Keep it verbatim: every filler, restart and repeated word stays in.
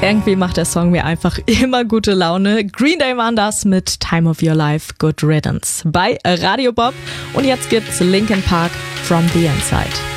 Irgendwie macht der Song mir einfach immer gute Laune. Green Day waren das mit Time of Your Life, Good Riddance bei Radio Bob. Und jetzt gibt's Linkin Park, From the Inside.